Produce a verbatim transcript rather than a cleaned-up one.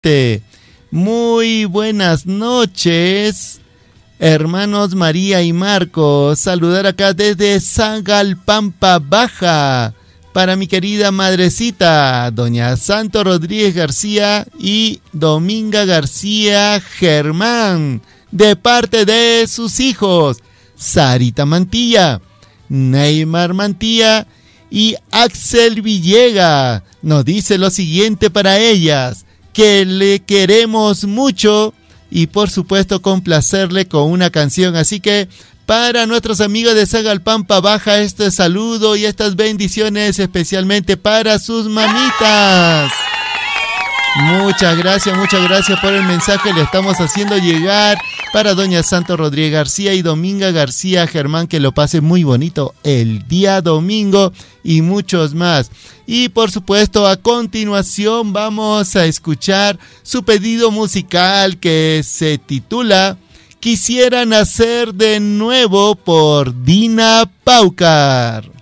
Este. Muy buenas noches, hermanos María y Marcos. Saludar acá desde Sagalpampa Baja para mi querida madrecita, doña Santo Rodríguez García y Dominga García Germán, de parte de sus hijos, Sarita Mantilla, Neymar Mantilla y Axel Villega. Nos dice lo siguiente para ellas: que le queremos mucho y por supuesto complacerle con una canción. Así que para nuestros amigos de Sagalpampa Baja, este saludo y estas bendiciones especialmente para sus mamitas. Muchas gracias, muchas gracias por el mensaje. Le estamos haciendo llegar para doña Santo Rodríguez García y Dominga García Germán, que lo pase muy bonito el día domingo y muchos más. Y por supuesto, a continuación vamos a escuchar su pedido musical que se titula Quisiera nacer de nuevo, por Dina Paucar.